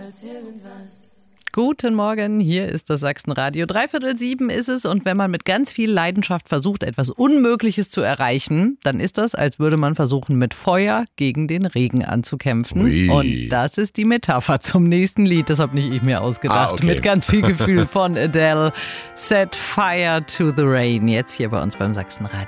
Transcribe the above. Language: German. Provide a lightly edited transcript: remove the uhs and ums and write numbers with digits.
Guten Morgen, hier ist das Sachsenradio. 6:45 ist es und wenn man mit ganz viel Leidenschaft versucht, etwas Unmögliches zu erreichen, dann ist das, als würde man versuchen, mit Feuer gegen den Regen anzukämpfen. Ui. Und das ist die Metapher zum nächsten Lied. Das habe nicht ich mir ausgedacht. Okay. Mit ganz viel Gefühl von Adele. Set Fire to the Rain. Jetzt hier bei uns beim Sachsenradio.